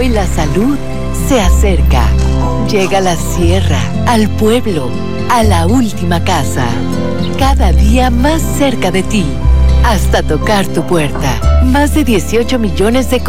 Hoy la salud se acerca. Llega a la sierra, al pueblo, a la última casa. Cada día más cerca de ti, hasta tocar tu puerta. Más de 18 millones de